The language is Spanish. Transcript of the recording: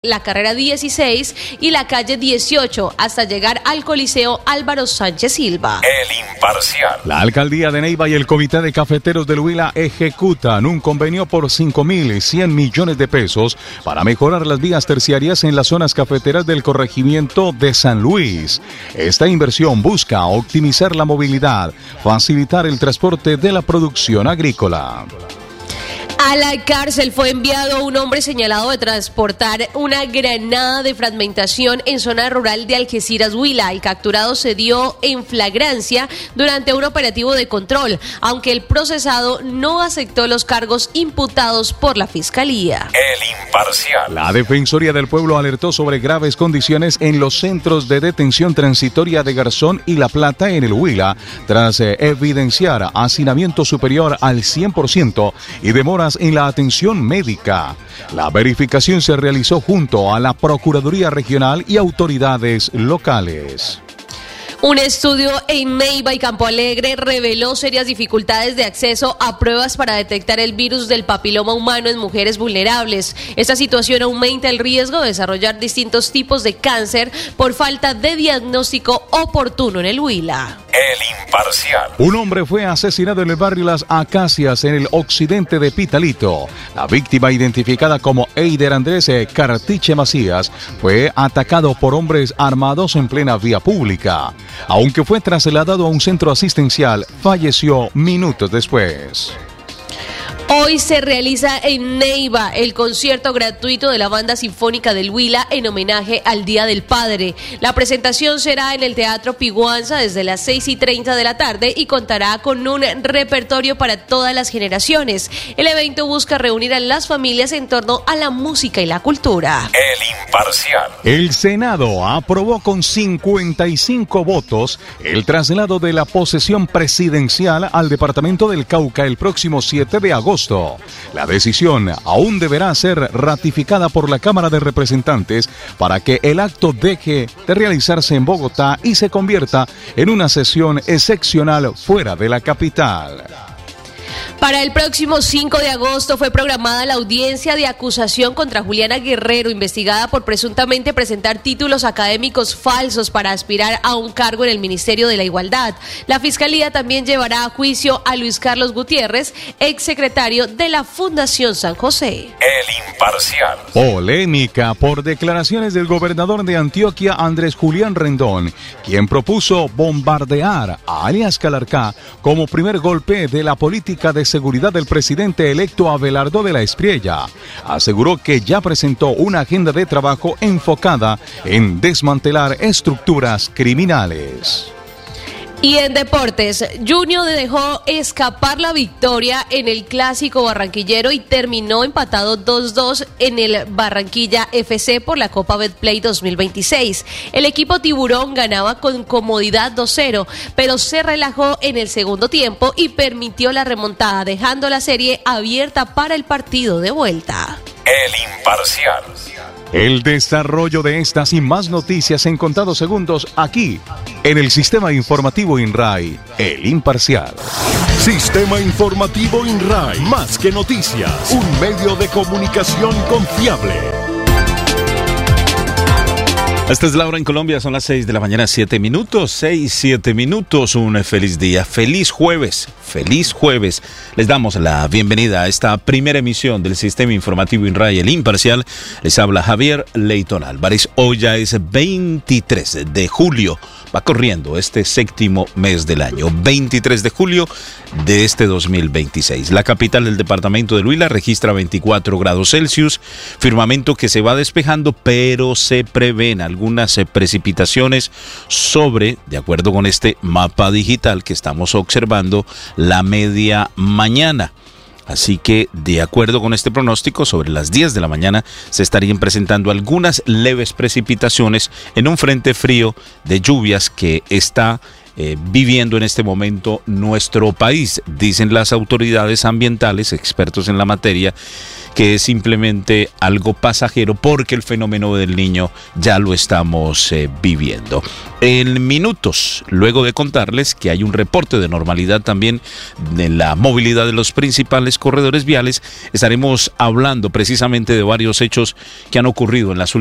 la carrera 16 y la calle 18 hasta llegar al Coliseo Álvaro Sánchez Silva. El Imparcial. La alcaldía de Neiva y el comité de cafeteros del Huila ejecutan un convenio por 5.100 millones de pesos para mejorar las vías terciarias en las zonas cafeteras del corregimiento de San Luis. Esta inversión busca optimizar la movilidad, facilitar el transporte de la producción agrícola. A la cárcel fue enviado un hombre señalado de transportar una granada de fragmentación en zona rural de Algeciras, Huila. El capturado se dio en flagrancia durante un operativo de control, aunque el procesado no aceptó los cargos imputados por la Fiscalía. El Imparcial. La Defensoría del Pueblo alertó sobre graves condiciones en los centros de detención transitoria de Garzón y La Plata en el Huila, tras evidenciar hacinamiento superior al 100% y demoras en la atención médica. La verificación se realizó junto a la Procuraduría Regional y autoridades locales. Un estudio en Neiva y Campo Alegre reveló serias dificultades de acceso a pruebas para detectar el virus del papiloma humano en mujeres vulnerables. Esta situación aumenta el riesgo de desarrollar distintos tipos de cáncer por falta de diagnóstico oportuno en el Huila. El Imparcial. Un hombre fue asesinado en el barrio Las Acacias, en el occidente de Pitalito. La víctima, identificada como Eider Andrés Cartiche Macías, fue atacado por hombres armados en plena vía pública. Aunque fue trasladado a un centro asistencial, falleció minutos después. Hoy se realiza en Neiva el concierto gratuito de la Banda Sinfónica del Huila en homenaje al Día del Padre. La presentación será en el Teatro Piguanza desde las 6:30 de la tarde y contará con un repertorio para todas las generaciones. El evento busca reunir a las familias en torno a la música y la cultura. El Imparcial. El Senado aprobó con 55 votos el traslado de la posesión presidencial al departamento del Cauca el próximo 7 de agosto. La decisión aún deberá ser ratificada por la Cámara de Representantes para que el acto deje de realizarse en Bogotá y se convierta en una sesión excepcional fuera de la capital. Para el próximo 5 de agosto fue programada la audiencia de acusación contra Juliana Guerrero, investigada por presuntamente presentar títulos académicos falsos para aspirar a un cargo en el Ministerio de la Igualdad. La Fiscalía también llevará a juicio a Luis Carlos Gutiérrez, exsecretario de la Fundación San José. El Imparcial. Polémica por declaraciones del gobernador de Antioquia, Andrés Julián Rendón, quien propuso bombardear a alias Calarcá como primer golpe de la política de seguridad del presidente electo Abelardo de la Espriella. Aseguró que ya presentó una agenda de trabajo enfocada en desmantelar estructuras criminales. Y en deportes, Junior dejó escapar la victoria en el clásico barranquillero y terminó empatado 2-2 en el Barranquilla FC por la Copa Betplay 2026. El equipo tiburón ganaba con comodidad 2-0, pero se relajó en el segundo tiempo y permitió la remontada, dejando la serie abierta para el partido de vuelta. El Imparcial. El desarrollo de estas y más noticias en contados segundos aquí, en el Sistema Informativo INRAI, El Imparcial. Sistema Informativo INRAI, más que noticias, un medio de comunicación confiable. Esta es la hora en Colombia, son las 6 de la mañana, 7 minutos, 6-7 minutos, un feliz día, feliz jueves. Les damos la bienvenida a esta primera emisión del Sistema Informativo INRAI, El Imparcial. Les habla Javier Leyton Álvarez. Hoy ya es 23 de julio, va corriendo este séptimo mes del año, 23 de julio de este 2026. La capital del departamento de Huila registra 24 grados Celsius, firmamento que se va despejando, pero se prevén algunas precipitaciones sobre, de acuerdo con este mapa digital que estamos observando, la media mañana. Así que, de acuerdo con este pronóstico, sobre las 10 de la mañana se estarían presentando algunas leves precipitaciones en un frente frío de lluvias que está viviendo en este momento nuestro país. Dicen las autoridades ambientales, expertos en la materia, que es simplemente algo pasajero porque el fenómeno del Niño ya lo estamos viviendo. En minutos, luego de contarles que hay un reporte de normalidad también de la movilidad de los principales corredores viales, estaremos hablando precisamente de varios hechos que han ocurrido en las últimas